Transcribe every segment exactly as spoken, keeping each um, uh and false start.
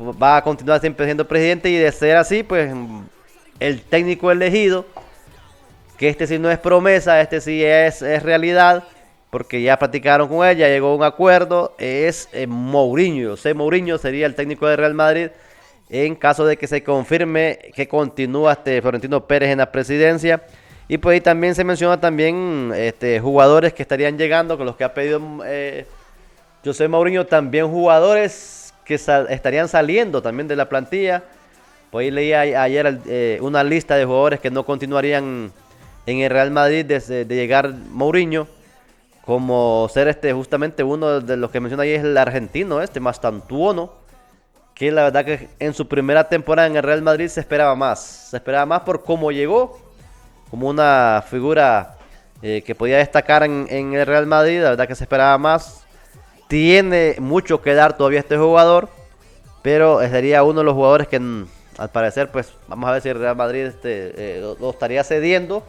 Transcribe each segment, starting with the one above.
va a continuar siempre siendo presidente, y de ser así, pues el técnico elegido, que este sí no es promesa, este sí es, es realidad, porque ya platicaron con él, ya llegó a un acuerdo, es eh, Mourinho. José Mourinho sería el técnico de Real Madrid en caso de que se confirme que continúa este Florentino Pérez en la presidencia. Y pues ahí también se menciona también este, jugadores que estarían llegando, con los que ha pedido eh, José Mourinho, también jugadores que sal estarían saliendo también de la plantilla. Pues ahí leí a ayer eh, una lista de jugadores que no continuarían en el Real Madrid desde de llegar Mourinho, como ser este justamente uno de los que menciona ahí es el argentino, este Mastantuono, que la verdad que en su primera temporada en el Real Madrid se esperaba más, se esperaba más por cómo llegó, como una figura eh, que podía destacar en, en el Real Madrid, la verdad que se esperaba más. Tiene mucho que dar todavía este jugador, pero sería uno de los jugadores que al parecer, pues vamos a ver si el Real Madrid este, eh, lo, lo estaría cediendo,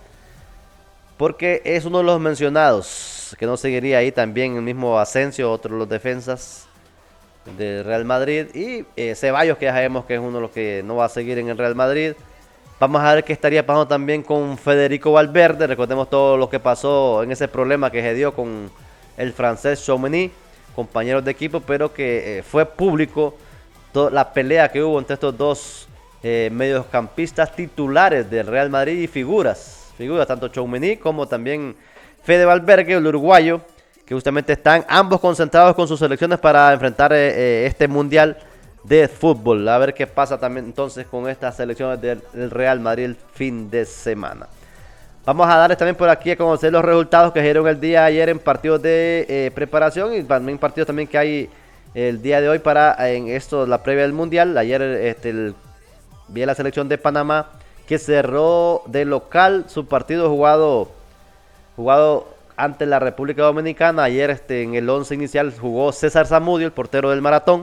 porque es uno de los mencionados, que no seguiría ahí también el mismo Asensio, otro de los defensas del Real Madrid, y eh, Ceballos, que ya sabemos que es uno de los que no va a seguir en el Real Madrid. Vamos a ver qué estaría pasando también con Federico Valverde. Recordemos todo lo que pasó en ese problema que se dio con el francés Tchouaméni, compañeros de equipo, pero que eh, fue público toda la pelea que hubo entre estos dos eh, mediocampistas titulares del Real Madrid y figuras, figuras tanto Tchouaméni como también Fede Valverde, el uruguayo, que justamente están ambos concentrados con sus selecciones para enfrentar eh, eh, este mundial de fútbol. A ver qué pasa también entonces con estas selecciones del, del Real Madrid el fin de semana. Vamos a darles también por aquí a conocer los resultados que se dieron el día de ayer en partidos de eh, preparación, y también partidos también que hay el día de hoy para en esto la previa del mundial. Ayer este el, vi la selección de Panamá que cerró de local su partido jugado jugado ante la República Dominicana. Ayer este en el once inicial jugó César Zamudio, el portero del Maratón,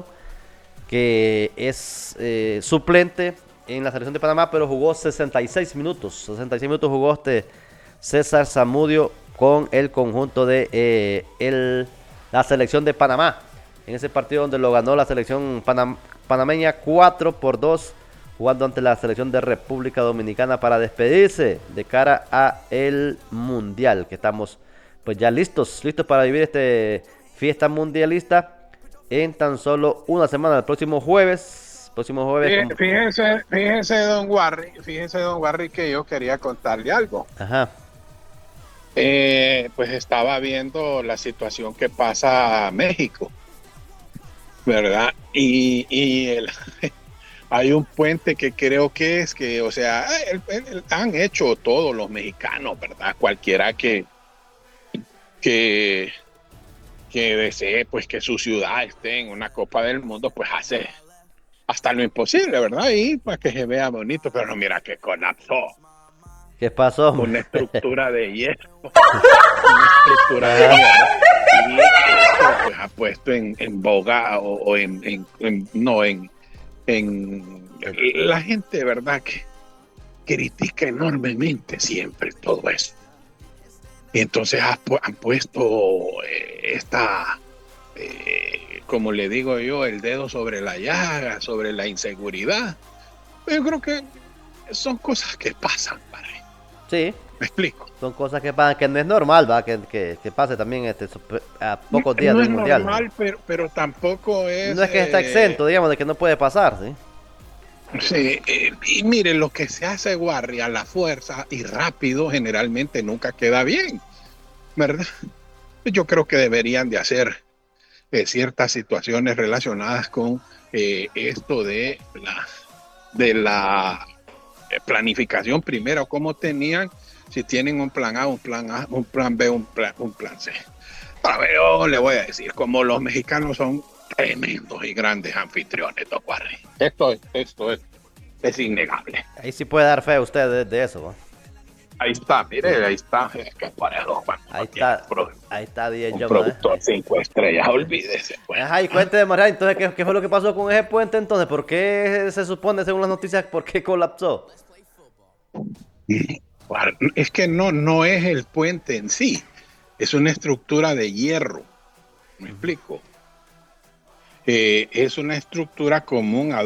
que es eh, suplente en la selección de Panamá, pero jugó sesenta y seis minutos. sesenta y seis minutos jugó este César Zamudio con el conjunto de eh, el, la selección de Panamá. En ese partido donde lo ganó la selección panam panameña cuatro por dos, jugando ante la selección de República Dominicana para despedirse de cara a el Mundial, que estamos pues ya listos, listos para vivir este fiesta mundialista en tan solo una semana, el próximo jueves, próximo jueves. Fíjense, fíjense, don Warri, fíjense, don Warri, que yo quería contarle algo. Ajá. Eh, pues estaba viendo la situación que pasa a México, ¿verdad? Y, y el, hay un puente que creo que es que, o sea, el, el, han hecho todos los mexicanos, ¿verdad? Cualquiera que, que que desee pues que su ciudad esté en una Copa del Mundo, pues hace hasta lo imposible, ¿verdad? Y para que se vea bonito, pero no, mira que colapsó. ¿Qué pasó? Una estructura de hierro. Una estructura de hierro. Y esto pues ha puesto en, en boga o, o en, en, en, no, en, en la gente, ¿verdad? Que critica enormemente siempre todo eso. Y entonces han puesto eh, esta, eh, como le digo yo, el dedo sobre la llaga, sobre la inseguridad. Yo creo que son cosas que pasan para ahí. Sí. ¿Me explico? Son cosas que pasan, que no es normal, ¿va? Que, que, que pase también este, a pocos días no del Mundial. No es normal, pero, pero tampoco es... No es que está exento, digamos, de que no puede pasar, ¿sí? Sí, eh, y mire, lo que se hace Warri a la fuerza y rápido generalmente nunca queda bien, ¿verdad? Yo creo que deberían de hacer eh, ciertas situaciones relacionadas con eh, esto de la, de la planificación primero, cómo tenían, si tienen un plan A, un plan A, un plan B, un plan, un plan C. A ver, yo le voy a decir, como los mexicanos son tremendos y grandes anfitriones, don Warri. Esto, esto es, es innegable. Ahí sí puede dar fe a usted de, de eso, ¿no? Ahí está, mire, ahí está. Es que parejo, ahí está, pro, ahí está D J un productor ¿eh? cinco estrellas, olvídese. Pues. Ajá, y cuente de María, entonces, ¿qué, ¿qué fue lo que pasó con ese puente entonces? ¿Por qué se supone, según las noticias, por qué colapsó? Es que no, no es el puente en sí, es una estructura de hierro. ¿Me explico? Eh, es una estructura común a